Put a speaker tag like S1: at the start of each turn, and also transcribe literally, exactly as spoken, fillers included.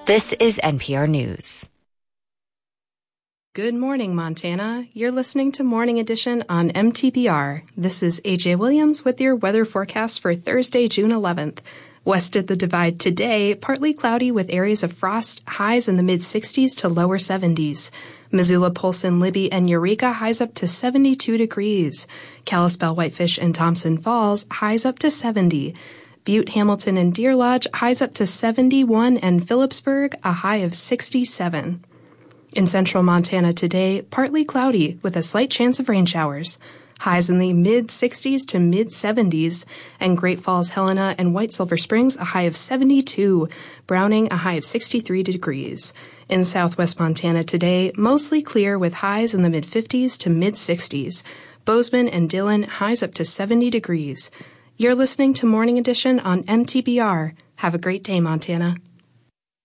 S1: This is N P R News.
S2: Good morning, Montana. You're listening to Morning Edition on M T B R. This is A J Williams with your weather forecast for Thursday, June eleventh. West of the Divide today, partly cloudy with areas of frost, highs in the mid-sixties to lower seventies. Missoula, Polson, Libby, and Eureka highs up to seventy-two degrees. Kalispell, Whitefish, and Thompson Falls highs up to seventy. Butte, Hamilton, and Deer Lodge highs up to seventy-one, and Phillipsburg a high of sixty-seven. In central Montana today, partly cloudy with a slight chance of rain showers. Highs in the mid-sixties to mid-seventies, and Great Falls, Helena, and White Silver Springs a high of seventy-two, Browning a high of sixty-three degrees. In southwest Montana today, mostly clear with highs in the mid-fifties to mid-sixties. Bozeman and Dillon highs up to seventy degrees. You're listening to Morning Edition on M T B R. Have a great day, Montana.